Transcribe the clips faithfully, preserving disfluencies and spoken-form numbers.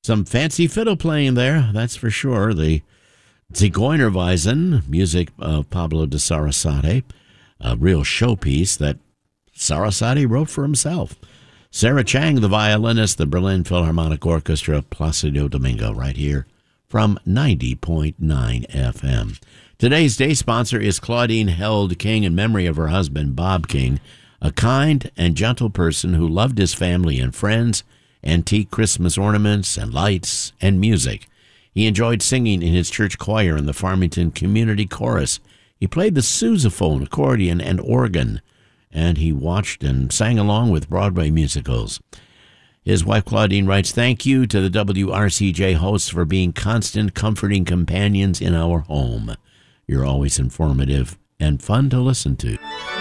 Some fancy fiddle playing there, that's for sure. The Zigeunerweisen, music of Pablo de Sarasate, a real showpiece that Sarasate wrote for himself. Sarah Chang, the violinist, the Berlin Philharmonic Orchestra, Placido Domingo, right here from ninety point nine F M. Today's day sponsor is Claudine Held King in memory of her husband, Bob King, a kind and gentle person who loved his family and friends, antique Christmas ornaments and lights and music. He enjoyed singing in his church choir in the Farmington Community Chorus. He played the sousaphone, accordion, and organ, and he watched and sang along with Broadway musicals. His wife Claudine writes, "Thank you to the W R C J hosts for being constant, comforting companions in our home. You're always informative and fun to listen to."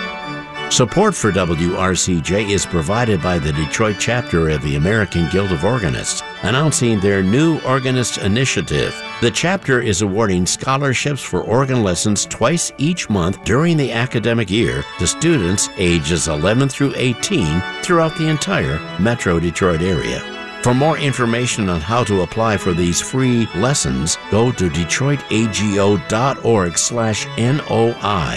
Support for W R C J is provided by the Detroit chapter of the American Guild of Organists, announcing their new Organist Initiative. The chapter is awarding scholarships for organ lessons twice each month during the academic year to students ages eleven through eighteen throughout the entire Metro Detroit area. For more information on how to apply for these free lessons, go to detroitago.org slash NOI.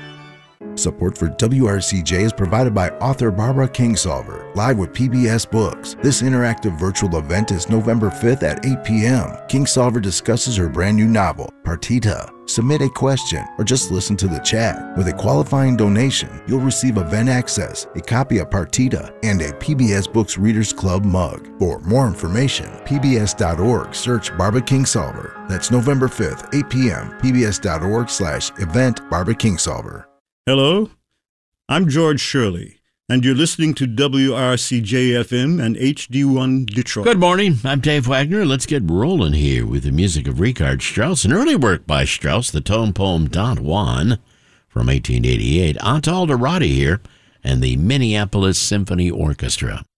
Support for W R C J is provided by author Barbara Kingsolver, live with P B S Books. This interactive virtual event is November fifth at eight p.m. Kingsolver discusses her brand new novel, Partita. Submit a question or just listen to the chat. With a qualifying donation, you'll receive event access, a copy of Partita, and a P B S Books Readers Club mug. For more information, P B S dot org, search Barbara Kingsolver. That's November fifth, eight p.m. P B S dot org slash event Barbara Kingsolver. Hello, I'm George Shirley, and you're listening to W R C J F M and H D one Detroit. Good morning, I'm Dave Wagner. Let's get rolling here with the music of Richard Strauss, an early work by Strauss, the tone poem Don Juan from eighteen eighty-eight. Aunt Alderati here, and the Minneapolis Symphony Orchestra.